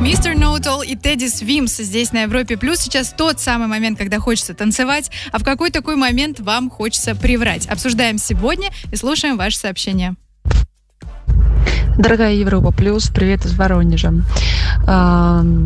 Мистер Ноутол и Тедди Свимс здесь на Европе Плюс. Сейчас тот самый момент, когда хочется танцевать, а в какой такой момент вам хочется приврать. Обсуждаем сегодня и слушаем ваши сообщения. Дорогая Европа Плюс, привет из Воронежа.